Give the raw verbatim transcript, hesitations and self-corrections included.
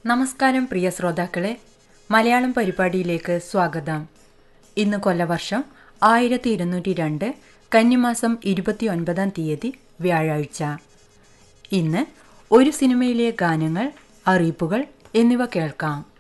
നമസ്കാരം പ്രിയ ശ്രോതാക്കളെ, മലയാളം പരിപാടിയിലേക്ക് സ്വാഗതം. ഇന്ന് കൊല്ലവർഷം ആയിരത്തി ഇരുന്നൂറ്റി രണ്ട് കന്നിമാസം ഇരുപത്തി ഒൻപതാം തീയതി വ്യാഴാഴ്ച. ഇന്ന് ഒരു സിനിമയിലെ ഗാനങ്ങൾ, അറിയിപ്പുകൾ എന്നിവ കേൾക്കാം.